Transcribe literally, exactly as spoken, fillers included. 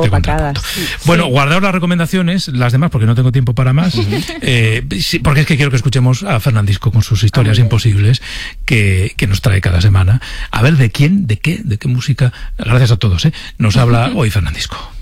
opacadas. Sí. Bueno, sí. Guardaos las recomendaciones, las demás, porque no tengo tiempo para más, uh-huh. eh, sí, porque es que quiero que escuchemos a Fernandisco con sus historias ah, imposibles que, que nos trae cada semana. A ver de quién, de qué, de qué música. Gracias a todos, ¿eh? Nos habla hoy Fernandisco.